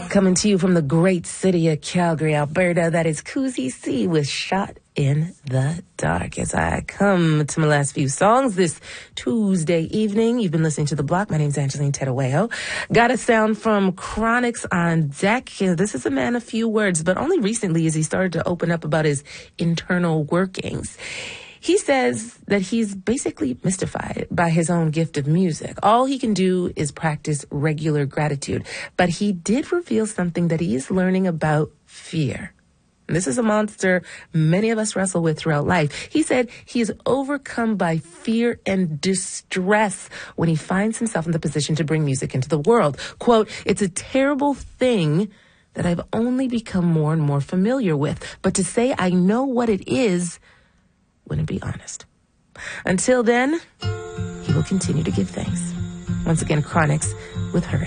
Coming to you from the great city of Calgary, Alberta, that is Koozie C with Shot in the Dark. As I come to my last few songs this Tuesday evening, you've been listening to The Block. My name's Angeline Terueo. Got a sound from Chronixx on deck. This is a man of few words, but only recently as he started to open up about his internal workings. He says that he's basically mystified by his own gift of music. All he can do is practice regular gratitude. But he did reveal something that he is learning about fear. And this is a monster many of us wrestle with throughout life. He said he is overcome by fear and distress when he finds himself in the position to bring music into the world. Quote, "It's a terrible thing that I've only become more and more familiar with. But to say I know what it is wouldn't be honest." Until then, he will continue to give thanks. Once again, Chronixx with Hurry.